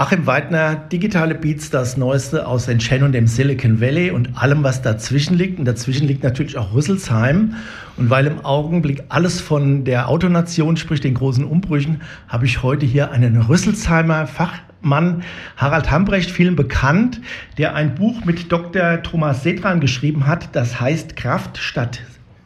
Achim Weidner, digitale Beats, das Neueste aus Shenzhen und dem Silicon Valley und allem, was dazwischen liegt. Und dazwischen liegt natürlich auch Rüsselsheim. Und weil im Augenblick alles von der Autonation, sprich den großen Umbrüchen, habe ich heute hier einen Rüsselsheimer Fachmann, Harald Hambrecht, vielen bekannt, der ein Buch mit Dr. Thomas Sedran geschrieben hat, das heißt Kraft statt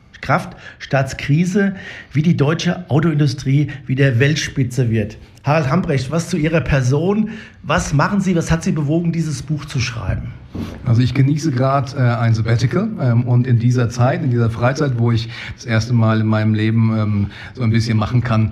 Krise, wie die deutsche Autoindustrie wieder Weltspitze wird. Harald Hambrecht, was zu Ihrer Person? Was machen Sie? Was hat Sie bewogen, dieses Buch zu schreiben? Also ich genieße gerade ein Sabbatical und in dieser Zeit, in dieser Freizeit, wo ich das erste Mal in meinem Leben so ein bisschen machen kann,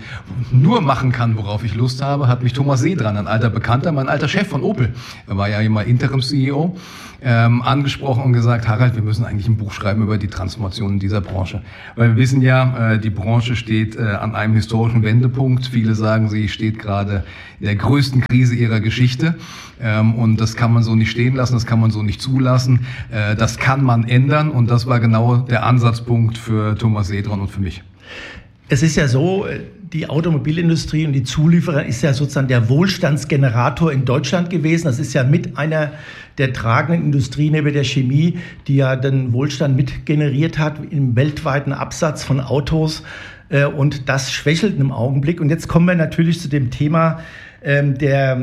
worauf ich Lust habe, hat mich Thomas Sedran, ein alter Bekannter, mein alter Chef von Opel, er war ja immer Interim-CEO, angesprochen und gesagt, Harald, wir müssen eigentlich ein Buch schreiben über die Transformation in dieser Branche. Weil wir wissen ja, die Branche steht an einem historischen Wendepunkt. Viele sagen, sie steht gerade in der größten Krise ihrer Geschichte. Und das kann man so nicht stehen lassen, das kann man so nicht zulassen. Das kann man ändern und das war genau der Ansatzpunkt für Thomas Sedran und für mich. Es ist ja so, die Automobilindustrie und die Zulieferer ist ja sozusagen der Wohlstandsgenerator in Deutschland gewesen. Das ist ja mit einer der tragenden Industrien neben der Chemie, die ja den Wohlstand mit generiert hat im weltweiten Absatz von Autos. Und das schwächelt im Augenblick. Und jetzt kommen wir natürlich zu dem Thema der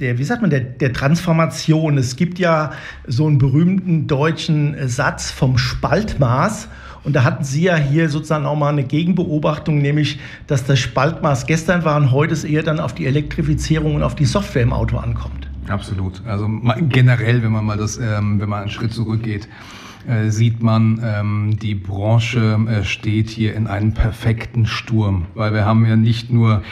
Transformation. Es gibt ja so einen berühmten deutschen Satz vom Spaltmaß. Und da hatten Sie ja hier sozusagen auch mal eine Gegenbeobachtung, nämlich, dass das Spaltmaß gestern war und heute es eher dann auf die Elektrifizierung und auf die Software im Auto ankommt. Absolut. Also generell, wenn man einen Schritt zurückgeht, sieht man, die Branche steht hier in einem perfekten Sturm, weil wir haben ja nicht nur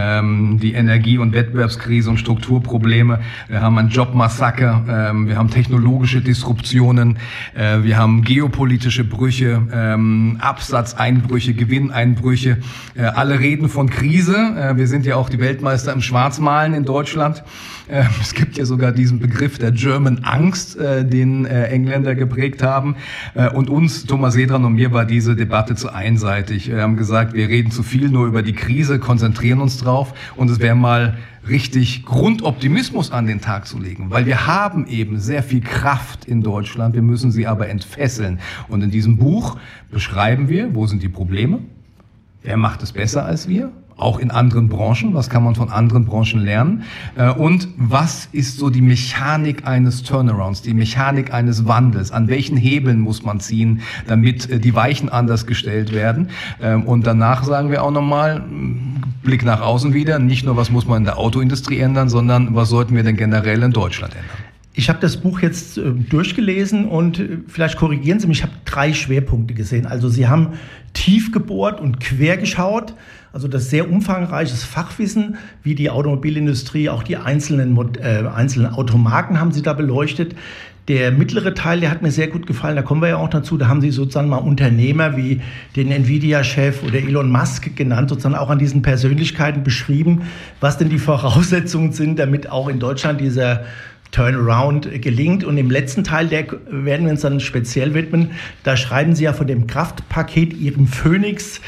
die Energie- und Wettbewerbskrise und Strukturprobleme, wir haben ein Jobmassaker, wir haben technologische Disruptionen, wir haben geopolitische Brüche, Absatzeinbrüche, Gewinneinbrüche, alle reden von Krise, wir sind ja auch die Weltmeister im Schwarzmalen in Deutschland. Es gibt ja sogar diesen Begriff der German Angst, den Engländer geprägt haben. Und uns, Thomas Sedran und mir, war diese Debatte zu einseitig. Wir haben gesagt, wir reden zu viel nur über die Krise, konzentrieren uns drauf. Und es wäre mal richtig Grundoptimismus an den Tag zu legen, weil wir haben eben sehr viel Kraft in Deutschland. Wir müssen sie aber entfesseln. Und in diesem Buch beschreiben wir, wo sind die Probleme? Wer macht es besser als wir? Auch in anderen Branchen, was kann man von anderen Branchen lernen? Und was ist so die Mechanik eines Turnarounds, die Mechanik eines Wandels? An welchen Hebeln muss man ziehen, damit die Weichen anders gestellt werden? Und danach sagen wir auch nochmal, Blick nach außen wieder, nicht nur, was muss man in der Autoindustrie ändern, sondern was sollten wir denn generell in Deutschland ändern? Ich habe das Buch jetzt durchgelesen und vielleicht korrigieren Sie mich, ich habe 3 Schwerpunkte gesehen. Also Sie haben tief gebohrt und quer geschaut, also das sehr umfangreiches Fachwissen, wie die Automobilindustrie, auch die einzelnen Automarken haben Sie da beleuchtet. Der mittlere Teil, der hat mir sehr gut gefallen, da kommen wir ja auch dazu, da haben Sie sozusagen mal Unternehmer wie den Nvidia-Chef oder Elon Musk genannt, sozusagen auch an diesen Persönlichkeiten beschrieben, was denn die Voraussetzungen sind, damit auch in Deutschland dieser Turnaround gelingt. Und im letzten Teil, der werden wir uns dann speziell widmen, da schreiben Sie ja von dem Kraftpaket, Ihrem Phoenix,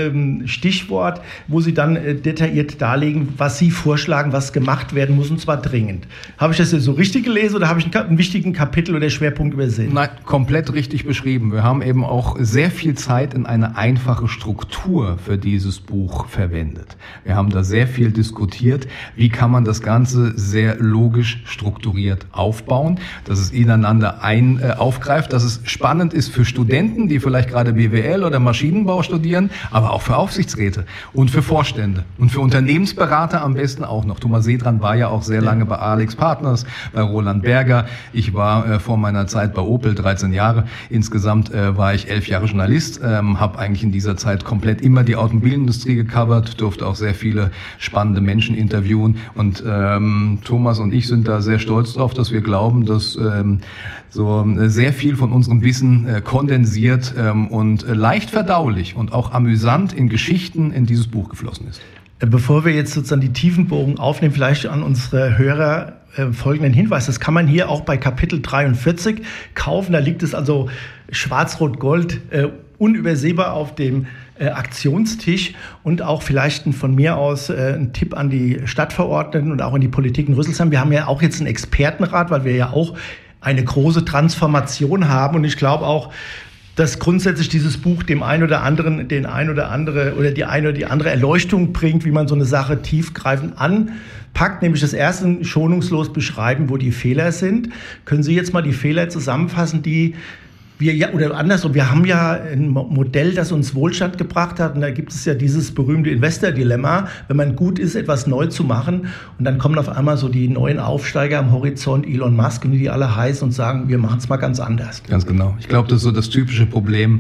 Stichwort, wo Sie dann detailliert darlegen, was Sie vorschlagen, was gemacht werden muss, und zwar dringend. Habe ich das so richtig gelesen oder habe ich einen wichtigen Kapitel oder Schwerpunkt übersehen? Nein, komplett richtig beschrieben. Wir haben eben auch sehr viel Zeit in eine einfache Struktur für dieses Buch verwendet. Wir haben da sehr viel diskutiert, wie kann man das Ganze sehr logisch strukturiert aufbauen, dass es ineinander aufgreift, dass es spannend ist für Studenten, die vielleicht gerade BWL oder Maschinenbau studieren, aber auch für Aufsichtsräte und für Vorstände und für Unternehmensberater am besten auch noch. Thomas Sedran war ja auch sehr lange bei Alex Partners, bei Roland Berger. Ich war vor meiner Zeit bei Opel 13 Jahre. Insgesamt war ich 11 Jahre Journalist, habe eigentlich in dieser Zeit komplett immer die Automobilindustrie gecovert, durfte auch sehr viele spannende Menschen interviewen und Thomas und ich sind da sehr stolz drauf, dass wir glauben, dass so sehr viel von unserem Wissen kondensiert und leicht verdaulich und auch amüsant in Geschichten in dieses Buch geflossen ist. Bevor wir jetzt sozusagen die Tiefenbogen aufnehmen, vielleicht an unsere Hörer folgenden Hinweis. Das kann man hier auch bei Kapitel 43 kaufen. Da liegt es also schwarz-rot-gold unübersehbar auf dem Aktionstisch und auch vielleicht von mir aus ein Tipp an die Stadtverordneten und auch an die Politik in Rüsselsheim. Wir haben ja auch jetzt einen Expertenrat, weil wir ja auch eine große Transformation haben und ich glaube auch, dass grundsätzlich dieses Buch dem einen oder anderen die eine oder die andere Erleuchtung bringt, wie man so eine Sache tiefgreifend anpackt, nämlich das erste schonungslos beschreiben, wo die Fehler sind. Können Sie jetzt mal die Fehler zusammenfassen, die wir haben ja ein Modell, das uns Wohlstand gebracht hat und da gibt es ja dieses berühmte Investor-Dilemma, wenn man gut ist, etwas neu zu machen und dann kommen auf einmal so die neuen Aufsteiger am Horizont, Elon Musk und wie die alle heißen und sagen, wir machen es mal ganz anders. Ganz genau. Ich glaube, das ist so das typische Problem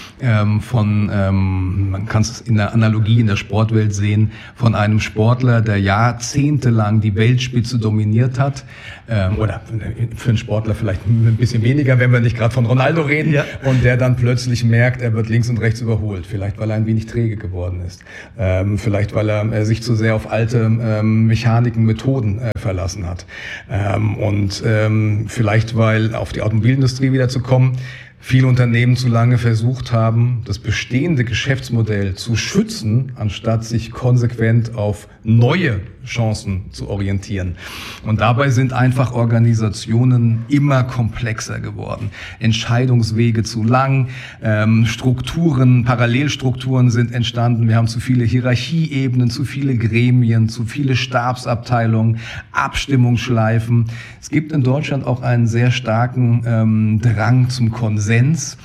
man kann es in der Analogie in der Sportwelt sehen, von einem Sportler, der jahrzehntelang die Weltspitze dominiert hat, oder für einen Sportler vielleicht ein bisschen weniger, wenn wir nicht gerade von Ronaldo reden, ja. Und der dann plötzlich merkt, er wird links und rechts überholt, vielleicht weil er ein wenig träge geworden ist, vielleicht weil er sich zu sehr auf alte Mechaniken, Methoden verlassen hat und vielleicht weil auf die Automobilindustrie wieder zu kommen, viele Unternehmen zu lange versucht haben, das bestehende Geschäftsmodell zu schützen, anstatt sich konsequent auf neue Chancen zu orientieren. Und dabei sind einfach Organisationen immer komplexer geworden. Entscheidungswege zu lang, Parallelstrukturen sind entstanden. Wir haben zu viele Hierarchieebenen, zu viele Gremien, zu viele Stabsabteilungen, Abstimmungsschleifen. Es gibt in Deutschland auch einen sehr starken Drang zum Konsens.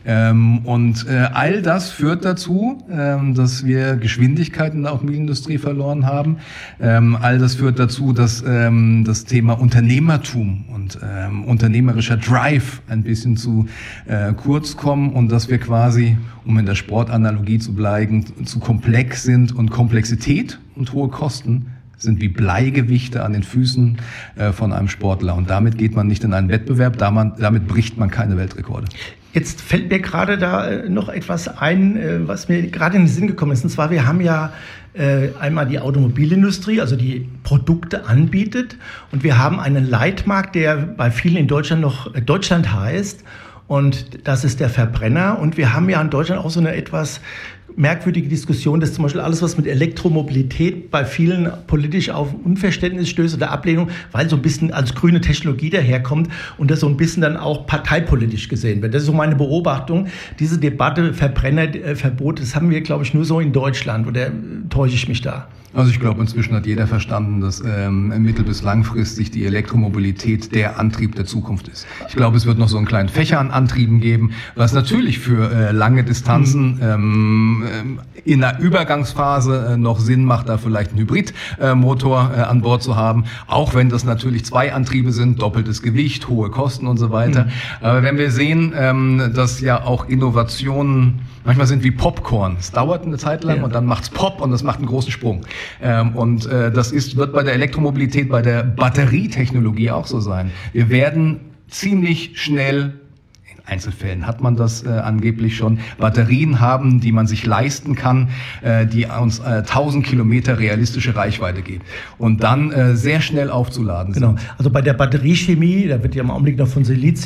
All das führt dazu, dass wir Geschwindigkeit in der Automobilindustrie verloren haben. All das führt dazu, dass das Thema Unternehmertum und unternehmerischer Drive ein bisschen zu kurz kommen und dass wir quasi, um in der Sportanalogie zu bleiben, zu komplex sind und Komplexität und hohe Kosten sind wie Bleigewichte an den Füßen von einem Sportler. Und damit geht man nicht in einen Wettbewerb, damit bricht man keine Weltrekorde. Jetzt fällt mir gerade da noch etwas ein, was mir gerade in den Sinn gekommen ist. Und zwar, wir haben ja einmal die Automobilindustrie, also die Produkte anbietet. Und wir haben einen Leitmarkt, der bei vielen in Deutschland noch Deutschland heißt. Und das ist der Verbrenner. Und wir haben ja in Deutschland auch so eine etwas merkwürdige Diskussion, dass zum Beispiel alles, was mit Elektromobilität bei vielen politisch auf Unverständnis stößt oder Ablehnung, weil so ein bisschen als grüne Technologie daherkommt und das so ein bisschen dann auch parteipolitisch gesehen wird. Das ist so meine Beobachtung. Diese Debatte Verbrennerverbot, das haben wir, glaube ich, nur so in Deutschland. Oder täusche ich mich da? Also ich glaube, inzwischen hat jeder verstanden, dass mittel- bis langfristig die Elektromobilität der Antrieb der Zukunft ist. Ich glaube, es wird noch so einen kleinen Fächer an Antrieben geben, was natürlich für lange Distanzen in der Übergangsphase noch Sinn macht, da vielleicht einen Hybridmotor an Bord zu haben, auch wenn das natürlich zwei Antriebe sind, doppeltes Gewicht, hohe Kosten und so weiter. Aber wenn wir sehen, dass ja auch Innovationen manchmal sind wie Popcorn. Es dauert eine Zeit lang und dann macht's Pop und das macht einen großen Sprung. Das wird bei der Elektromobilität, bei der Batterietechnologie auch so sein. Wir werden ziemlich schnell, in Einzelfällen hat man das angeblich schon, Batterien haben, die man sich leisten kann, die uns 1000 Kilometer realistische Reichweite geben und dann sehr schnell aufzuladen sind. Genau. Also bei der Batteriechemie, da wird ja im Augenblick noch von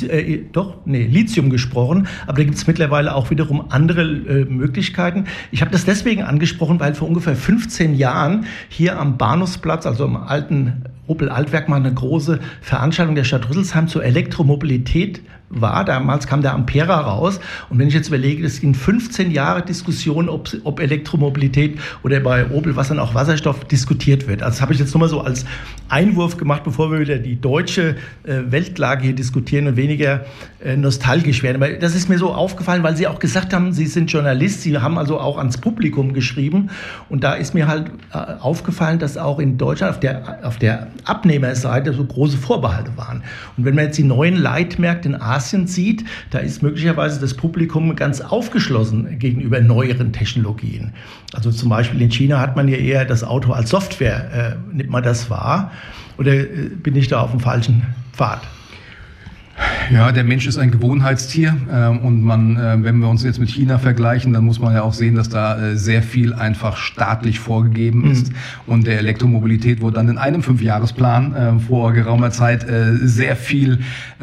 Lithium gesprochen, aber da gibt es mittlerweile auch wiederum andere Möglichkeiten. Ich habe das deswegen angesprochen, weil vor ungefähr 15 Jahren hier am Bahnhofsplatz, also am alten Opel Altwerk, mal eine große Veranstaltung der Stadt Rüsselsheim zur Elektromobilität war. Damals kam der Ampera raus. Und wenn ich jetzt überlege, es sind 15 Jahre Diskussion, ob Elektromobilität oder bei Opel, was dann auch Wasserstoff diskutiert wird. Also das habe ich jetzt nur mal so als Einwurf gemacht, bevor wir wieder die deutsche Weltlage hier diskutieren und weniger nostalgisch werden. Aber das ist mir so aufgefallen, weil Sie auch gesagt haben, Sie sind Journalist, Sie haben also auch ans Publikum geschrieben. Und da ist mir halt aufgefallen, dass auch in Deutschland auf der Abnehmerseite so große Vorbehalte waren. Und wenn man jetzt die neuen Leitmärkte in Asien sieht, da ist möglicherweise das Publikum ganz aufgeschlossen gegenüber neueren Technologien. Also zum Beispiel in China hat man ja eher das Auto als Software, nimmt man das wahr? Oder bin ich da auf dem falschen Pfad? Ja, der Mensch ist ein Gewohnheitstier und wenn wir uns jetzt mit China vergleichen, dann muss man ja auch sehen, dass da sehr viel einfach staatlich vorgegeben ist und der Elektromobilität wurde dann in einem 5-Jahresplan vor geraumer Zeit sehr viel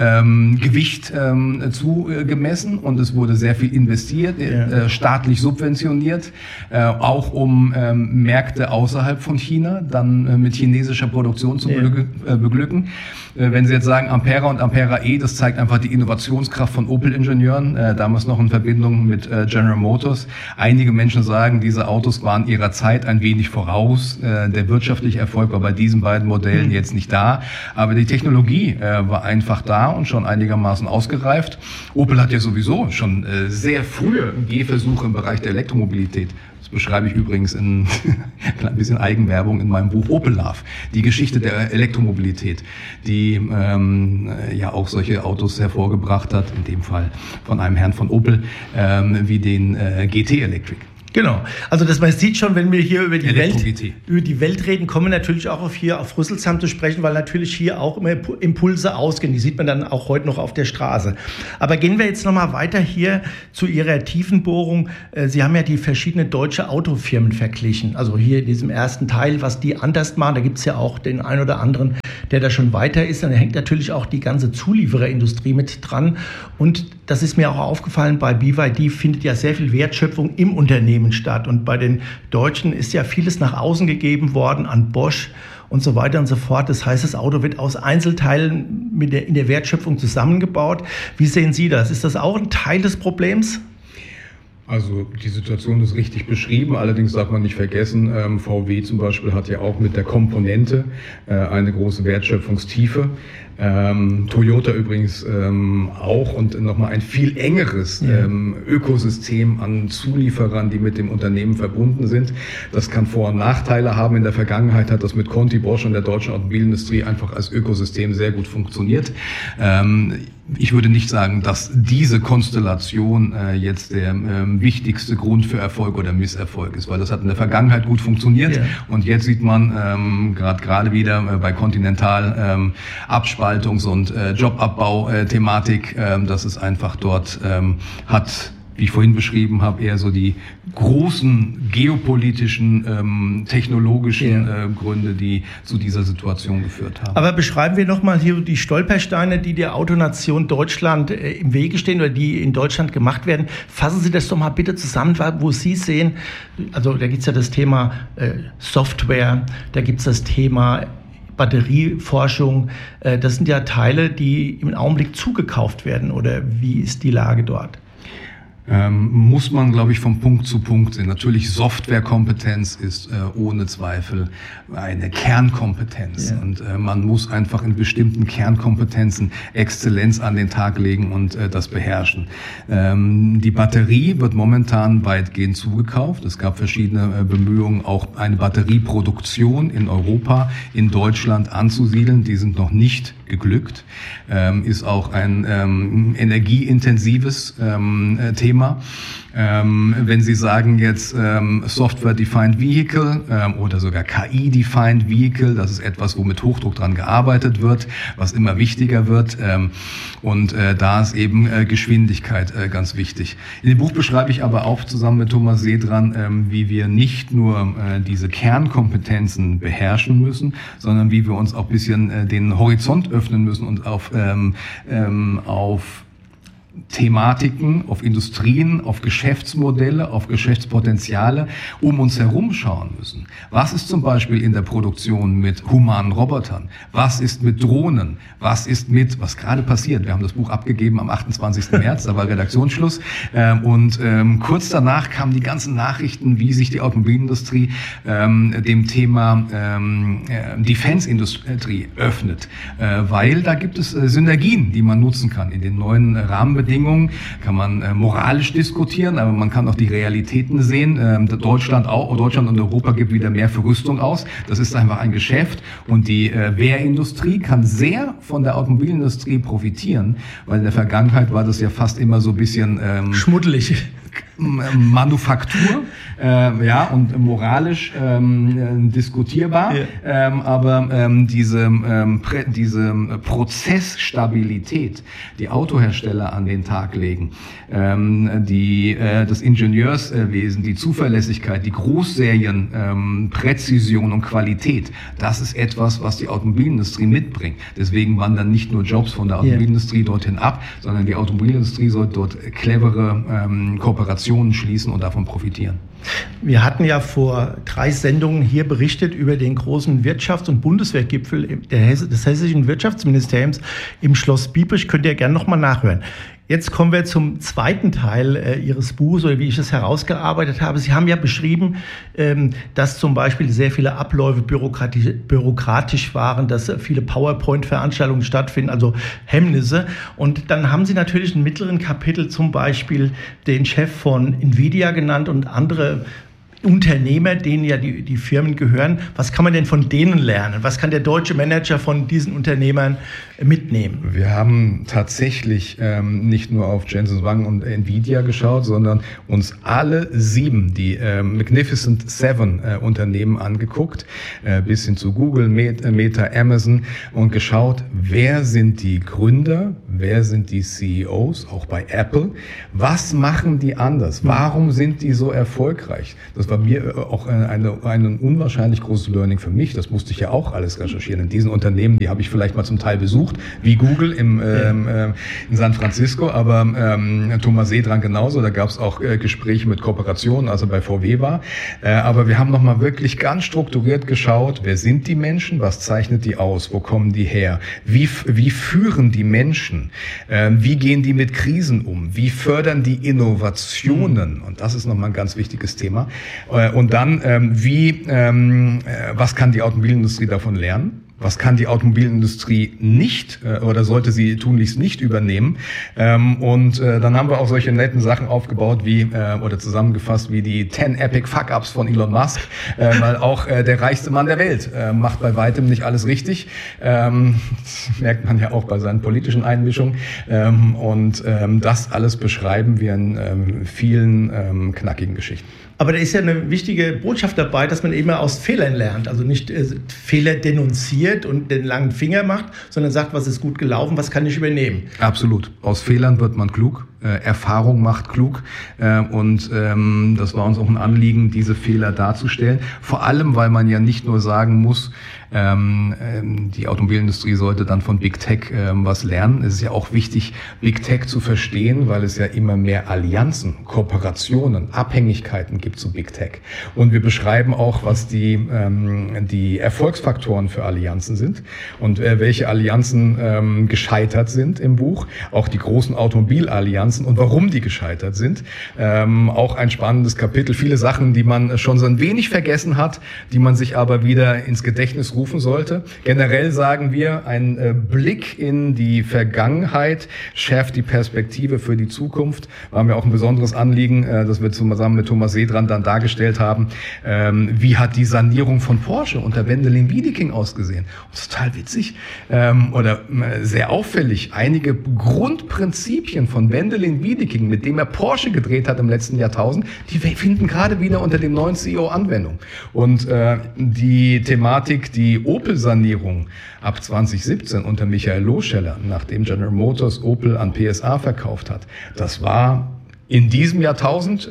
Gewicht zugemessen und es wurde sehr viel investiert, staatlich subventioniert, auch um Märkte außerhalb von China dann mit chinesischer Produktion zu beglücken. Wenn Sie jetzt sagen Ampera und Ampera E, das zeigt einfach die Innovationskraft von Opel-Ingenieuren, damals noch in Verbindung mit General Motors. Einige Menschen sagen, diese Autos waren ihrer Zeit ein wenig voraus. Der wirtschaftliche Erfolg war bei diesen beiden Modellen jetzt nicht da, aber die Technologie war einfach da und schon einigermaßen ausgereift. Opel hat ja sowieso schon sehr frühe Gehversuche im Bereich der Elektromobilität. Das beschreibe ich übrigens in ein bisschen Eigenwerbung in meinem Buch Opel Love. Die Geschichte der Elektromobilität, die ja auch solche Autos hervorgebracht hat, in dem Fall von einem Herrn von Opel, wie den GT Electric. Genau. Also man sieht schon, wenn wir hier über die Welt reden, kommen wir natürlich auch auf Rüsselsheim zu sprechen, weil natürlich hier auch immer Impulse ausgehen. Die sieht man dann auch heute noch auf der Straße. Aber gehen wir jetzt nochmal weiter hier zu Ihrer Tiefenbohrung. Sie haben ja die verschiedenen deutsche Autofirmen verglichen. Also hier in diesem ersten Teil, was die anders machen. Da gibt es ja auch den einen oder anderen, der da schon weiter ist. Und da hängt natürlich auch die ganze Zuliefererindustrie mit dran. Und das ist mir auch aufgefallen, bei BYD findet ja sehr viel Wertschöpfung im Unternehmen statt. Und bei den Deutschen ist ja vieles nach außen gegeben worden an Bosch und so weiter und so fort. Das heißt, das Auto wird aus Einzelteilen in der Wertschöpfung zusammengebaut. Wie sehen Sie das? Ist das auch ein Teil des Problems? Also die Situation ist richtig beschrieben, allerdings darf man nicht vergessen, VW zum Beispiel hat ja auch mit der Komponente eine große Wertschöpfungstiefe. Toyota übrigens auch und nochmal ein viel engeres Ökosystem an Zulieferern, die mit dem Unternehmen verbunden sind. Das kann Vor- und Nachteile haben. In der Vergangenheit hat das mit Conti, Bosch und der deutschen Automobilindustrie einfach als Ökosystem sehr gut funktioniert. Ich würde nicht sagen, dass diese Konstellation jetzt der wichtigste Grund für Erfolg oder Misserfolg ist, weil das hat in der Vergangenheit gut funktioniert und jetzt sieht man gerade wieder bei Continental Abspaltungs- und Jobabbau-Thematik, dass es einfach dort hat, wie ich vorhin beschrieben habe, eher so die großen geopolitischen, technologischen Gründe, die zu dieser Situation geführt haben. Aber beschreiben wir nochmal hier die Stolpersteine, die der Autonation Deutschland im Wege stehen oder die in Deutschland gemacht werden. Fassen Sie das doch mal bitte zusammen, wo Sie sehen, also da gibt es ja das Thema Software, da gibt es das Thema Batterieforschung, das sind ja Teile, die im Augenblick zugekauft werden, oder wie ist die Lage dort? Muss man, glaube ich, von Punkt zu Punkt sehen. Natürlich Softwarekompetenz ist ohne Zweifel eine Kernkompetenz und man muss einfach in bestimmten Kernkompetenzen Exzellenz an den Tag legen und das beherrschen. Die Batterie wird momentan weitgehend zugekauft. Es gab verschiedene Bemühungen, auch eine Batterieproduktion in Europa, in Deutschland anzusiedeln. Die sind noch nicht geglückt. Ist auch ein energieintensives Thema. Wenn Sie sagen jetzt Software-Defined Vehicle oder sogar KI-Defined Vehicle, das ist etwas, wo mit Hochdruck dran gearbeitet wird, was immer wichtiger wird und da ist eben Geschwindigkeit ganz wichtig. In dem Buch beschreibe ich aber auch zusammen mit Thomas Sedran, wie wir nicht nur diese Kernkompetenzen beherrschen müssen, sondern wie wir uns auch ein bisschen den Horizont öffnen müssen und auf Thematiken, auf Industrien, auf Geschäftsmodelle, auf Geschäftspotenziale um uns herum schauen müssen. Was ist zum Beispiel in der Produktion mit humanen Robotern? Was ist mit Drohnen? Was ist mit, was gerade passiert? Wir haben das Buch abgegeben am 28. März, da war Redaktionsschluss. Und kurz danach kamen die ganzen Nachrichten, wie sich die Automobilindustrie dem Thema Defense-Industrie öffnet. Weil da gibt es Synergien, die man nutzen kann in den neuen Rahmenbedingungen. Kann man moralisch diskutieren, aber man kann auch die Realitäten sehen. Deutschland und Europa gibt wieder mehr für Rüstung aus. Das ist einfach ein Geschäft und die Wehrindustrie kann sehr von der Automobilindustrie profitieren, weil in der Vergangenheit war das ja fast immer so ein bisschen schmuddelig. Manufaktur, und moralisch diskutierbar, aber diese Prozessstabilität, die Autohersteller an den Tag legen, das Ingenieurswesen, die Zuverlässigkeit, die Großserien, Präzision und Qualität, das ist etwas, was die Automobilindustrie mitbringt. Deswegen wandern nicht nur Jobs von der Automobilindustrie dorthin ab, sondern die Automobilindustrie soll dort clevere Kooperationen schließen und davon profitieren. Wir hatten ja vor 3 Sendungen hier berichtet über den großen Wirtschafts- und Bundeswehrgipfel des Hessischen Wirtschaftsministeriums im Schloss Biebrich. Könnt ihr gerne nochmal nachhören. Jetzt kommen wir zum zweiten Teil Ihres Buches, oder wie ich es herausgearbeitet habe. Sie haben ja beschrieben, dass zum Beispiel sehr viele Abläufe bürokratisch waren, dass viele PowerPoint-Veranstaltungen stattfinden, also Hemmnisse. Und dann haben Sie natürlich im mittleren Kapitel zum Beispiel den Chef von Nvidia genannt und andere Unternehmer, denen ja die Firmen gehören. Was kann man denn von denen lernen? Was kann der deutsche Manager von diesen Unternehmern mitnehmen? Wir haben tatsächlich nicht nur auf Jensen Huang und Nvidia geschaut, sondern uns alle 7, die Magnificent 7 Unternehmen angeguckt, bis hin zu Google, Meta, Amazon, und geschaut, wer sind die Gründer, wer sind die CEOs, auch bei Apple, was machen die anders, warum sind die so erfolgreich? Das war mir auch ein unwahrscheinlich großes Learning für mich. Das musste ich ja auch alles recherchieren. In diesen Unternehmen, die habe ich vielleicht mal zum Teil besucht, wie Google in San Francisco, aber Thomas Sedran genauso. Da gab es auch Gespräche mit Kooperationen, als er bei VW war. Aber wir haben nochmal wirklich ganz strukturiert geschaut, wer sind die Menschen, was zeichnet die aus, wo kommen die her, wie führen die Menschen, wie gehen die mit Krisen um, wie fördern die Innovationen, und das ist nochmal ein ganz wichtiges Thema. Und dann, was kann die Automobilindustrie davon lernen? Was kann die Automobilindustrie nicht oder sollte sie tunlichst nicht übernehmen? Und dann haben wir auch solche netten Sachen aufgebaut wie oder zusammengefasst wie die 10 Epic Fuck-Ups von Elon Musk, weil auch der reichste Mann der Welt macht bei weitem nicht alles richtig. Das merkt man ja auch bei seinen politischen Einmischungen. Und das alles beschreiben wir in vielen knackigen Geschichten. Aber da ist ja eine wichtige Botschaft dabei, dass man eben aus Fehlern lernt. Also nicht Fehler denunziert und den langen Finger macht, sondern sagt, was ist gut gelaufen, was kann ich übernehmen. Absolut. Aus Fehlern wird man klug. Erfahrung macht klug. Und das war uns auch ein Anliegen, diese Fehler darzustellen. Vor allem, weil man ja nicht nur sagen muss, die Automobilindustrie sollte dann von Big Tech was lernen. Es ist ja auch wichtig, Big Tech zu verstehen, weil es ja immer mehr Allianzen, Kooperationen, Abhängigkeiten gibt zu Big Tech. Und wir beschreiben auch, was die Erfolgsfaktoren für Allianzen sind und welche Allianzen gescheitert sind im Buch. Auch die großen Automobilallianzen und warum die gescheitert sind. Auch ein spannendes Kapitel. Viele Sachen, die man schon so ein wenig vergessen hat, die man sich aber wieder ins Gedächtnis rufen sollte. Generell sagen wir, ein Blick in die Vergangenheit schärft die Perspektive für die Zukunft. War mir auch ein besonderes Anliegen, dass wir zusammen mit Thomas Sedran dann dargestellt haben, wie hat die Sanierung von Porsche unter Wendelin Wiedeking ausgesehen. Und das ist total witzig oder sehr auffällig. Einige Grundprinzipien von Wendelin Wiedeking, mit dem er Porsche gedreht hat im letzten Jahrtausend, die finden gerade wieder unter dem neuen CEO Anwendung. Und die Thematik, die Opel-Sanierung ab 2017 unter Michael Loscheller, nachdem General Motors Opel an PSA verkauft hat, das war in diesem Jahrtausend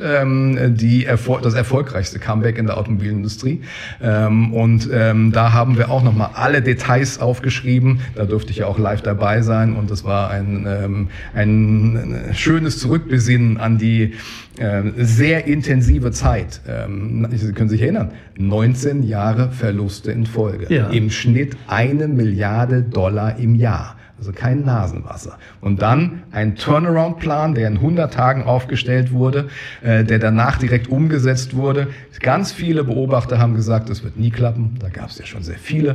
das erfolgreichste Comeback in der Automobilindustrie. Da haben wir auch nochmal alle Details aufgeschrieben. Da durfte ich ja auch live dabei sein. Und das war ein schönes Zurückbesinnen an die sehr intensive Zeit. Sie können sich erinnern, 19 Jahre Verluste in Folge. Ja. Im Schnitt $1 Milliarde im Jahr. Also kein Nasenwasser. Und dann ein Turnaround-Plan, der in 100 Tagen aufgestellt wurde, der danach direkt umgesetzt wurde. Ganz viele Beobachter haben gesagt, das wird nie klappen. Da gab es ja schon sehr viele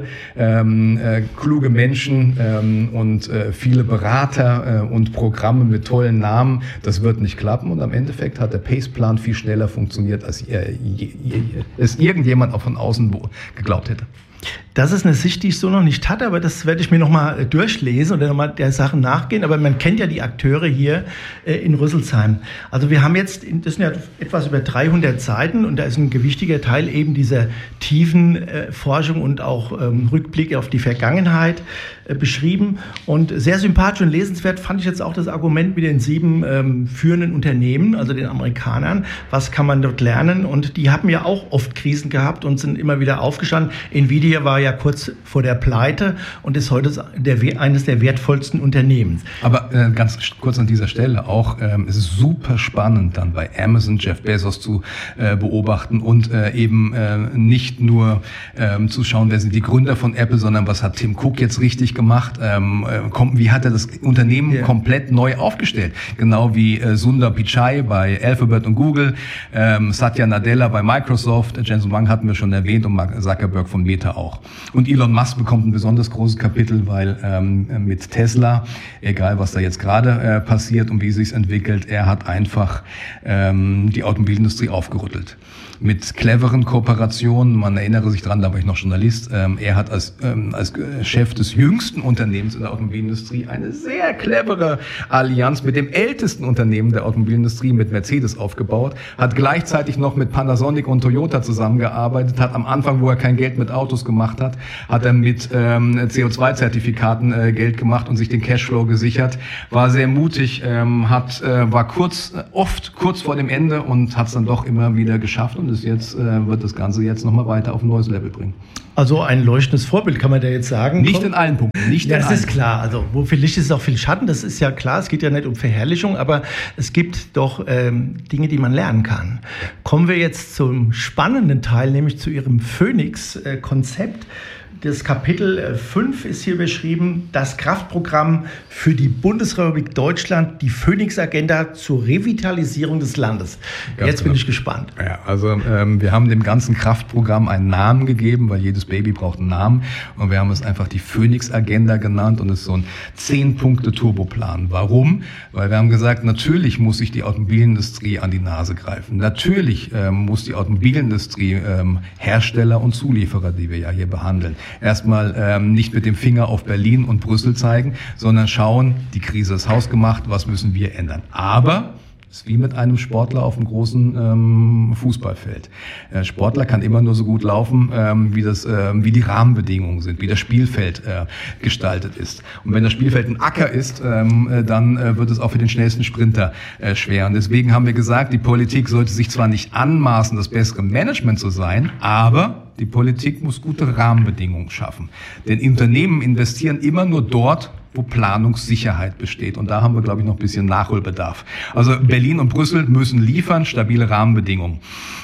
kluge Menschen und viele Berater und Programme mit tollen Namen. Das wird nicht klappen. Und am Endeffekt hat der Pace-Plan viel schneller funktioniert, als es irgendjemand auch von außen geglaubt hätte. Das ist eine Sicht, die ich so noch nicht hatte, aber das werde ich mir nochmal durchlesen oder nochmal der Sache nachgehen. Aber man kennt ja die Akteure hier in Rüsselsheim. Also wir haben jetzt, das sind ja etwas über 300 Seiten und da ist ein gewichtiger Teil eben dieser tiefen Forschung und auch Rückblick auf die Vergangenheit beschrieben. Und sehr sympathisch und lesenswert fand ich jetzt auch das Argument mit den 7 führenden Unternehmen, also den Amerikanern. Was kann man dort lernen? Und die haben ja auch oft Krisen gehabt und sind immer wieder aufgestanden. Nvidia war ja kurz vor der Pleite und ist heute eines der wertvollsten Unternehmen. Aber ganz kurz an dieser Stelle auch, es ist super spannend dann bei Amazon Jeff Bezos zu beobachten und eben nicht nur zu schauen, wer sind die Gründer von Apple, sondern was hat Tim Cook jetzt richtig gemacht, wie hat er das Unternehmen komplett neu aufgestellt. Genau wie Sundar Pichai bei Alphabet und Google, Satya Nadella bei Microsoft, Jensen Huang hatten wir schon erwähnt und Mark Zuckerberg von Meta auch. Und Elon Musk bekommt ein besonders großes Kapitel, weil mit Tesla, egal was da jetzt gerade passiert und wie es sich entwickelt, er hat einfach die Automobilindustrie aufgerüttelt. Mit cleveren Kooperationen, man erinnere sich dran, da war ich noch Journalist, er hat als Chef des jüngsten Unternehmens in der Automobilindustrie eine sehr clevere Allianz mit dem ältesten Unternehmen der Automobilindustrie, mit Mercedes, aufgebaut, hat gleichzeitig noch mit Panasonic und Toyota zusammengearbeitet, hat am Anfang, wo er kein Geld mit Autos gemacht hat, hat er mit CO2-Zertifikaten Geld gemacht und sich den Cashflow gesichert, war sehr mutig, war oft kurz vor dem Ende und hat es dann doch immer wieder geschafft und wird das Ganze jetzt nochmal weiter auf ein neues Level bringen. Also ein leuchtendes Vorbild, kann man da jetzt sagen. Nicht in allen Punkten. Das ist klar. Also wo viel Licht ist, ist auch viel Schatten. Das ist ja klar. Es geht ja nicht um Verherrlichung, aber es gibt doch Dinge, die man lernen kann. Kommen wir jetzt zum spannenden Teil, nämlich zu Ihrem Phoenix-Konzept. Das Kapitel 5 ist hier beschrieben, das Kraftprogramm für die Bundesrepublik Deutschland, die Phoenix-Agenda zur Revitalisierung des Landes. Jetzt bin ich gespannt. Ja, also wir haben dem ganzen Kraftprogramm einen Namen gegeben, weil jedes Baby braucht einen Namen. Und wir haben es einfach die Phoenix-Agenda genannt und es ist so ein 10-Punkte-Turboplan. Warum? Weil wir haben gesagt, natürlich muss sich die Automobilindustrie an die Nase greifen. Natürlich muss die Automobilindustrie Hersteller und Zulieferer, die wir ja hier behandeln, erstmal nicht mit dem Finger auf Berlin und Brüssel zeigen, sondern schauen, die Krise ist hausgemacht, was müssen wir ändern. Aber es ist wie mit einem Sportler auf einem großen Fußballfeld. Sportler kann immer nur so gut laufen, wie die Rahmenbedingungen sind, wie das Spielfeld gestaltet ist. Und wenn das Spielfeld ein Acker ist, dann wird es auch für den schnellsten Sprinter schwer. Und deswegen haben wir gesagt, die Politik sollte sich zwar nicht anmaßen, das bessere Management zu sein, aber die Politik muss gute Rahmenbedingungen schaffen. Denn Unternehmen investieren immer nur dort, wo Planungssicherheit besteht. Und da haben wir, glaube ich, noch ein bisschen Nachholbedarf. Also Berlin und Brüssel müssen liefern, stabile Rahmenbedingungen.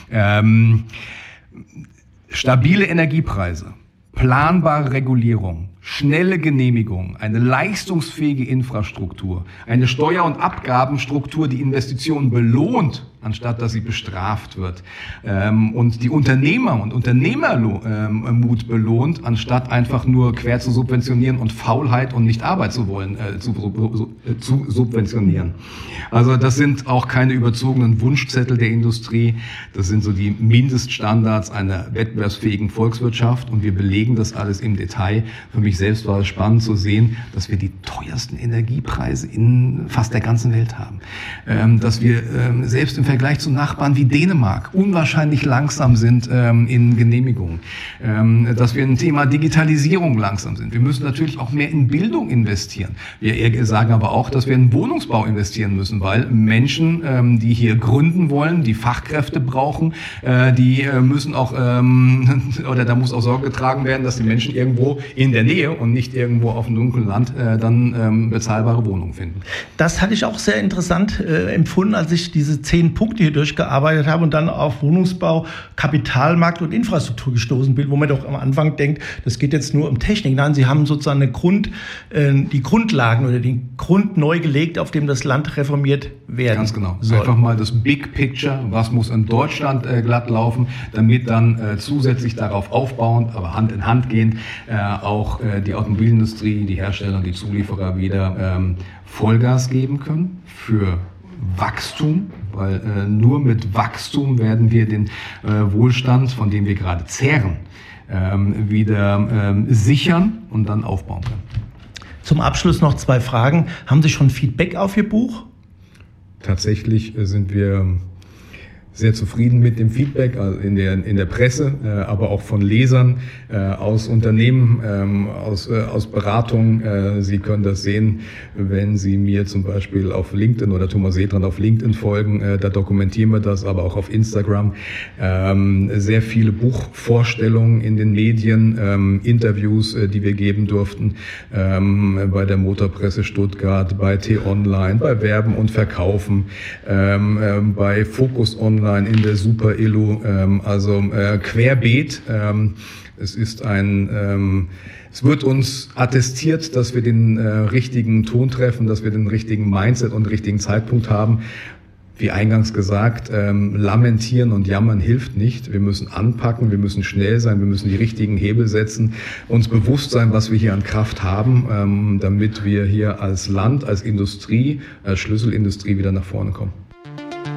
Stabile Energiepreise, planbare Regulierung, schnelle Genehmigung, eine leistungsfähige Infrastruktur, eine Steuer- und Abgabenstruktur, die Investitionen belohnt, anstatt dass sie bestraft wird, und die Unternehmer und Unternehmermut belohnt, anstatt einfach nur quer zu subventionieren und Faulheit und nicht Arbeit zu wollen, zu subventionieren. Also das sind auch keine überzogenen Wunschzettel der Industrie, das sind so die Mindeststandards einer wettbewerbsfähigen Volkswirtschaft und wir belegen das alles im Detail. Für mich selbst war es spannend zu sehen, dass wir die teuersten Energiepreise in fast der ganzen Welt haben, dass wir selbst im Vergleich zu Nachbarn wie Dänemark unwahrscheinlich langsam sind in Genehmigungen, dass wir im Thema Digitalisierung langsam sind. Wir müssen natürlich auch mehr in Bildung investieren. Wir sagen aber auch, dass wir in Wohnungsbau investieren müssen, weil Menschen, die hier gründen wollen, die Fachkräfte brauchen, die müssen auch, oder da muss auch Sorge getragen werden, dass die Menschen irgendwo in der Nähe und nicht irgendwo auf dem dunklen Land dann bezahlbare Wohnungen finden. Das hatte ich auch sehr interessant empfunden, als ich diese 10 Punkte hier durchgearbeitet habe und dann auf Wohnungsbau, Kapitalmarkt und Infrastruktur gestoßen bin, wo man doch am Anfang denkt, das geht jetzt nur um Technik. Nein, Sie haben sozusagen die Grundlagen oder den Grund neu gelegt, auf dem das Land reformiert werden Ganz genau. soll. Einfach mal das Big Picture, was muss in Deutschland glatt laufen, damit dann zusätzlich darauf aufbauend, aber Hand in Hand gehend, auch die Automobilindustrie, die Hersteller und die Zulieferer wieder Vollgas geben können für Wachstum, weil nur mit Wachstum werden wir den Wohlstand, von dem wir gerade zehren, wieder sichern und dann aufbauen können. Zum Abschluss noch 2 Fragen. Haben Sie schon Feedback auf Ihr Buch? Tatsächlich sind wir sehr zufrieden mit dem Feedback in der Presse, aber auch von Lesern, aus Unternehmen, aus Beratung. Sie können das sehen, wenn Sie mir zum Beispiel auf LinkedIn oder Thomas Seetrand auf LinkedIn folgen. Da dokumentieren wir das, aber auch auf Instagram. Sehr viele Buchvorstellungen in den Medien, Interviews, die wir geben durften, bei der Motorpresse Stuttgart, bei T-Online, bei Werben und Verkaufen, bei Focus Online, in der Super Illu, querbeet. Es wird uns attestiert, dass wir den richtigen Ton treffen, dass wir den richtigen Mindset und richtigen Zeitpunkt haben. Wie eingangs gesagt, lamentieren und jammern hilft nicht. Wir müssen anpacken, wir müssen schnell sein, wir müssen die richtigen Hebel setzen, uns bewusst sein, was wir hier an Kraft haben, damit wir hier als Land, als Industrie, als Schlüsselindustrie wieder nach vorne kommen.